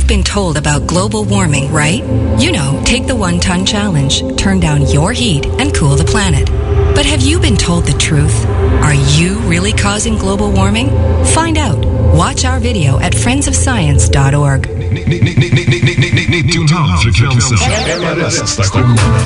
been told about global warming, right? You know, take the 1 ton challenge, turn down your heat, and cool the planet. But have you been told the truth? Are you really causing global warming? Find out. Watch our video at friendsofscience.org. 90,5 frekvensen.